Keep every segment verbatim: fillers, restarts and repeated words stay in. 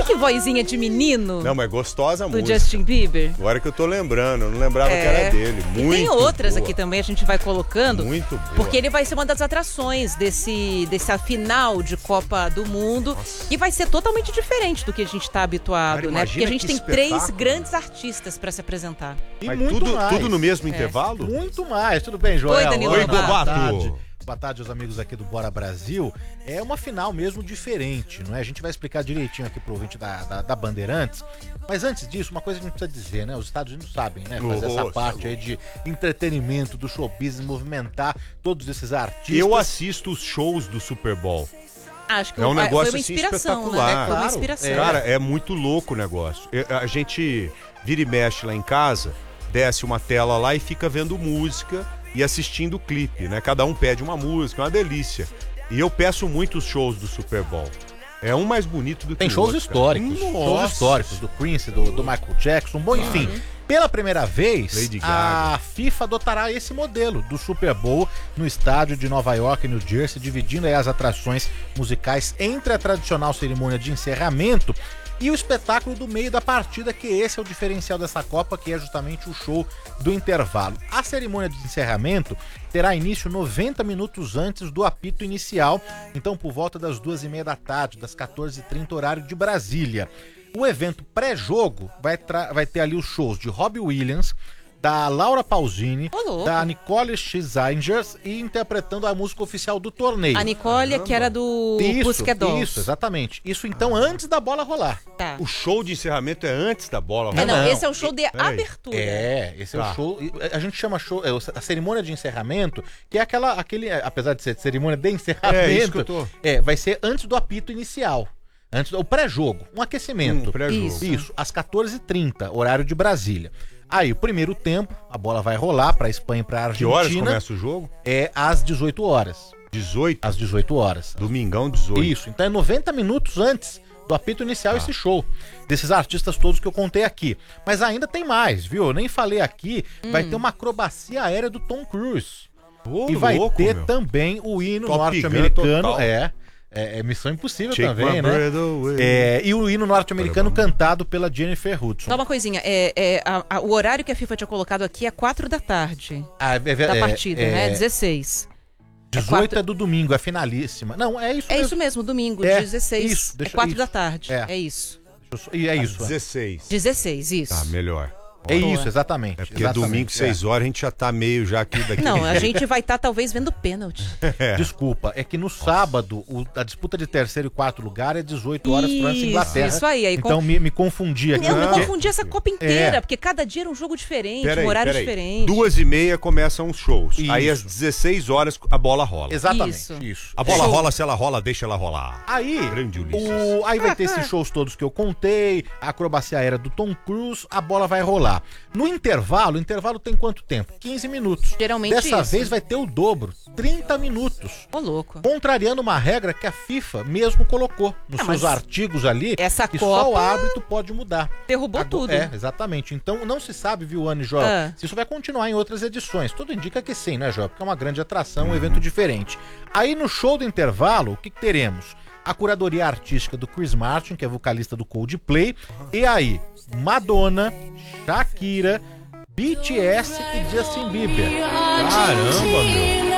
que vozinha de menino. Não, mas gostosa a do música. Justin Bieber. Agora que eu tô lembrando, eu não lembrava É. que era dele. Muito E tem outras boa. aqui também, a gente vai colocando. Muito boa. Porque ele vai ser uma das atrações desse, dessa final de Copa do Mundo. Nossa. E vai ser totalmente diferente do que a gente tá habituado, Cara, né? Porque a imagina gente que tem espetáculo. três grandes artistas pra se apresentar. E Mas muito tudo, mais. tudo no mesmo É. intervalo? Muito mais. Tudo bem, Joel? Oi, Danilo Oi, Lobato. Boa Lobato. tarde. Boa tarde aos amigos aqui do Bora Brasil. É uma final mesmo diferente, não é? A gente vai explicar direitinho aqui pro ouvinte da, da, da Bandeirantes. Mas antes disso, uma coisa que a gente precisa dizer, né? Os Estados Unidos sabem, né? Fazer Oh, essa oh, parte aí de entretenimento, do show business, movimentar todos esses artistas. Eu assisto os shows do Super Bowl. Acho que É um foi negócio uma assim, inspiração, espetacular. né? Foi uma Claro. inspiração. É. Cara, é muito louco o negócio. Eu- A gente vira e mexe lá em casa, desce uma tela lá e fica vendo música e assistindo o clipe, né? Cada um pede uma música, é uma delícia. E eu peço muito os shows do Super Bowl. É um mais bonito do que Tem o shows outro, históricos, cara. shows Nossa. históricos do Prince, do, do Michael Jackson, bom, enfim. Pela primeira vez, Lady a Gaga. FIFA adotará esse modelo do Super Bowl no estádio de Nova York, New Jersey, dividindo aí as atrações musicais entre a tradicional cerimônia de encerramento e o espetáculo do meio da partida, que esse é o diferencial dessa Copa, que é justamente o show do intervalo. A cerimônia de encerramento terá início noventa minutos antes do apito inicial, então por volta das duas e meia da tarde, das quatorze e trinta, horário de Brasília. O evento pré-jogo vai, tra- vai ter ali os shows de Robbie Williams, da Laura Pausini, Ô, louco. da Nicole Scherzinger e interpretando a música oficial do torneio. A Nicole, que era do Pussycat Dolls. Isso, exatamente. Isso então antes da bola rolar. Tá. O show de encerramento é antes da bola. É, não, não. esse é o show de Peraí. abertura. É, esse é Tá. o show. A gente chama show, é a cerimônia de encerramento, que é aquela, aquele, apesar de ser cerimônia de encerramento, É, isso que eu tô. é, vai ser antes do apito inicial. Antes do o pré-jogo, um aquecimento. Hum, pré-jogo. Isso. Isso, às quatorze e trinta, horário de Brasília. Aí, o primeiro tempo, a bola vai rolar para Espanha e para Que horas Argentina. começa o jogo? É às dezoito horas. dezoito? Às dezoito horas. Domingão, dezoito. Isso, então é noventa minutos antes do apito inicial esse show. Desses artistas todos que eu contei aqui. Mas ainda tem mais, viu? Eu nem falei aqui. Vai ter uma acrobacia aérea do Tom Cruise. Ô, E vai louco, ter meu. também o hino Top Gun norte-americano. total. É, é, é Missão Impossível Take também, my né? breath away. É, e o hino norte-americano cantado pela Jennifer Hudson. Só uma coisinha, é, é, a- a- o horário que a FIFA tinha colocado aqui é quatro da tarde Ah, é, da é, partida, é, né? dezesseis. dezoito quatro- é do domingo, é finalíssima. Não, é isso É mesmo. isso mesmo, domingo, É, dezesseis. isso, deixa- é quatro isso. da tarde. É. É, isso. Deixa eu só- E é isso. é. dezesseis. dezesseis, isso. Tá, melhor. É Boa. isso, exatamente. É porque exatamente, domingo, seis horas, a gente já tá meio já aqui daqui. Não, a gente vai estar talvez vendo pênalti. É. Desculpa, é que no sábado o- a disputa de terceiro e quarto lugar é dezoito horas França e Isso, Inglaterra. isso aí, aí Então com- me, me confundi aqui. Eu me porque- confundi essa Copa inteira, É. porque cada dia era um jogo diferente, Peraí, um horário peraí. diferente. Duas e meia começam os shows. Isso. Aí às dezesseis horas a bola rola. Exatamente, Isso. isso. A bola Show. rola, se ela rola, deixa ela rolar. Aí, Grande Ulisses. o, aí vai ter esses shows todos que eu contei, a acrobacia aérea do Tom Cruise, a bola vai rolar. No intervalo, o intervalo tem quanto tempo? quinze minutos. Geralmente Dessa isso. vez vai ter o dobro, trinta minutos. Ô, louco. Contrariando uma regra que a FIFA mesmo colocou nos Ah, seus mas artigos ali, essa que só o Copa árbitro pode mudar. derrubou Agora- tudo. É, exatamente. Então não se sabe, viu, Ana e Joel, Ah. se isso vai continuar em outras edições. Tudo indica que sim, né, Joel? Porque é uma grande atração, um evento diferente. Aí no show do intervalo, o que, que teremos? A curadoria artística do Chris Martin, que é vocalista do Coldplay. E aí, Madonna, Shakira, B T S e Justin Bieber. Caramba, meu.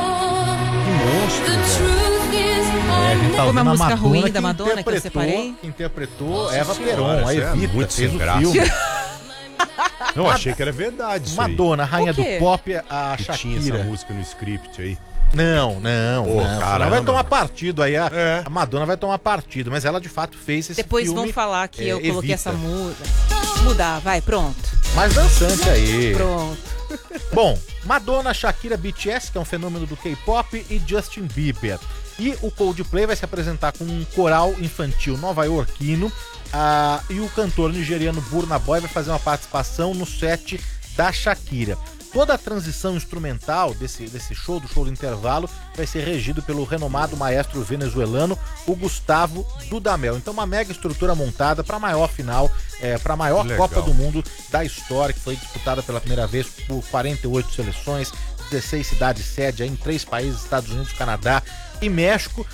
Que monstro, velho. É, a gente tá Como ouvindo a música ruim da que Madonna que eu interpretou- separei. que interpretou Eva Senhora, Peron, a isso é Evita, muito fez sem o graça. filme. Não, achei que era verdade isso aí. Madonna, rainha O do quê? pop, a Que tinha essa Shakira. música no script aí. Não, não, Pô, não. caramba. Senão vai tomar partido aí. A, É. a Madonna vai tomar partido, mas ela de fato fez esse Depois filme. vão falar que é, eu coloquei Evita. essa música. Mudar, vai, pronto. Mais dançante aí. Pronto. Bom, Madonna, Shakira, B T S, que é um fenômeno do K-pop, e Justin Bieber. E o Coldplay vai se apresentar com um coral infantil nova-iorquino. Ah, e o cantor nigeriano Burna Boy vai fazer uma participação no set da Shakira. Toda a transição instrumental desse, desse show, do show do intervalo, vai ser regido pelo renomado maestro venezuelano, o Gustavo Dudamel. Então, uma mega estrutura montada para a maior final, é, para a maior Legal. Copa do Mundo da história, que foi disputada pela primeira vez por quarenta e oito seleções, dezesseis cidades sede aí em três países, Estados Unidos, Canadá e México.